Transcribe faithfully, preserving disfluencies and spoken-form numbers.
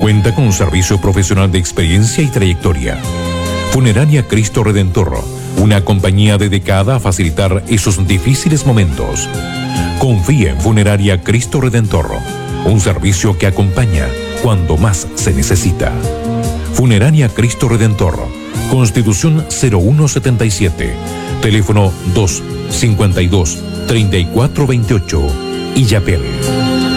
Cuenta con un servicio profesional de experiencia y trayectoria. Funeraria Cristo Redentor, una compañía dedicada a facilitar esos difíciles momentos. Confía en Funeraria Cristo Redentor, un servicio que acompaña cuando más se necesita. Funeraria Cristo Redentor, Constitución cero uno setenta y siete, teléfono dos cincuenta y dos treinta y cuatro veintiocho, Illapel.